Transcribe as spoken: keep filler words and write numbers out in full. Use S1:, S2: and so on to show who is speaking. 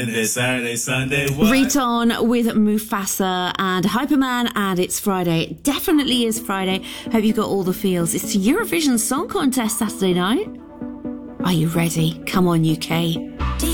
S1: It's Saturday, Sunday, what?
S2: Riton with Mufasa and Hyperman, and it's Friday. It definitely is Friday. Hope you've got all the feels. It's the Eurovision Song Contest Saturday night. Are you ready? Come on, U K.